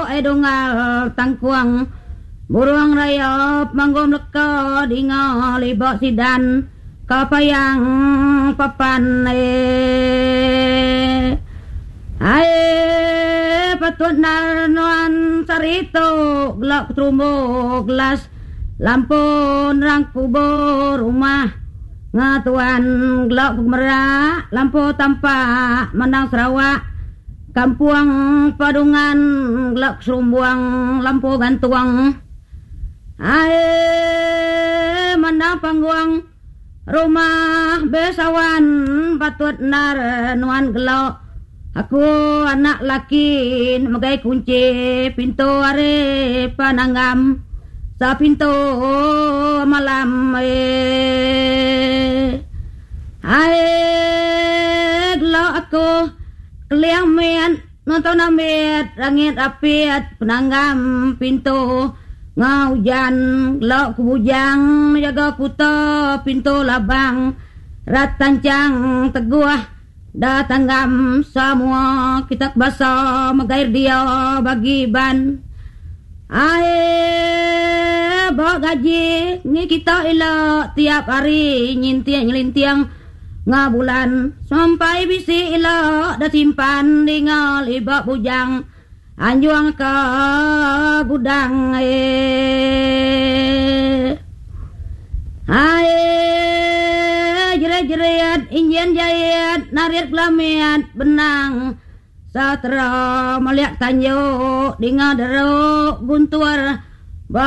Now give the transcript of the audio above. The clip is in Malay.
edungal tangkuang burung rayap manggom leka dingal libak sidan kapayang papan ae patut narnuan sarito gelak trumbo gelas lampun rang kubur rumah ngatuan gelak merak lampu tampak menang Sarawak kampuang padungan gelak serumbuang lampu gantuang ae menang pangguang rumah besawan patut narnuan gelak aku anak laki megai kunci pintu are pananggam sa pintu malam gelak aku keliang met nonton amet langit apiat penanggam pintu ngaujan gelak kubujang jaga kuta pintu labang ratancang teguah datanggam semua kita basa magair dia bagi ban bawa gaji ni kita elok tiap hari nyelintiang ngabulan sampai bisi elok dah simpan dingal ibak bujang anjuang ke gudang jerat-jerat injen jayat narir kelamiat benang Satera melihat tanjok dengan deruk guntur